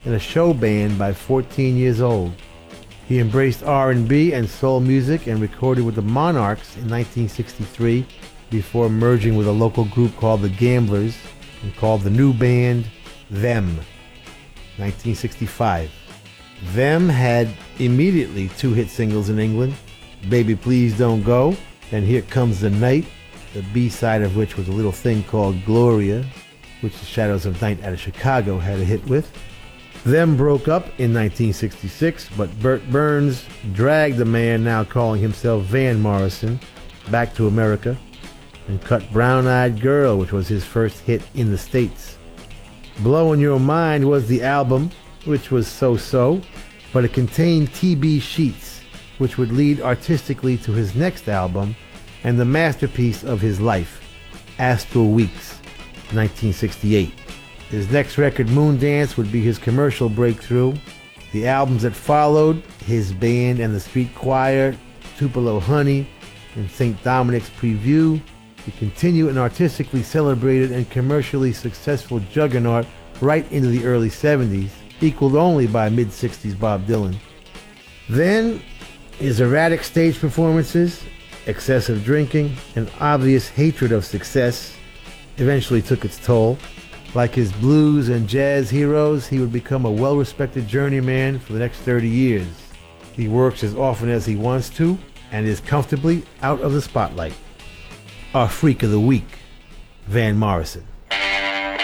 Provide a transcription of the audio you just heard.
in a show band by 14 years old. He embraced R&B and soul music and recorded with the Monarchs in 1963 before merging with a local group called the Gamblers and called the new band Them. 1965. Them had immediately 2 hit singles in England, Baby Please Don't Go and Here Comes the Night, the B-side of which was a little thing called Gloria, which the Shadows of Night out of Chicago had a hit with. Them broke up in 1966, but Bert Burns dragged the man now calling himself Van Morrison back to America and cut Brown Eyed Girl, which was his first hit in the States. Blowin' Your Mind was the album, which was so-so, but it contained TB Sheets, which would lead artistically to his next album and the masterpiece of his life, Astral Weeks, 1968. His next record, Moondance, would be his commercial breakthrough. The albums that followed, His Band and the Street Choir, Tupelo Honey, and St. Dominic's Preview, would continue an artistically celebrated and commercially successful juggernaut right into the early 70s, equaled only by mid-60s Bob Dylan. Then, his erratic stage performances, excessive drinking, and obvious hatred of success eventually took its toll. Like his blues and jazz heroes, he would become a well-respected journeyman for the next 30 years. He works as often as he wants to and is comfortably out of the spotlight. Our Freak of the Week, Van Morrison.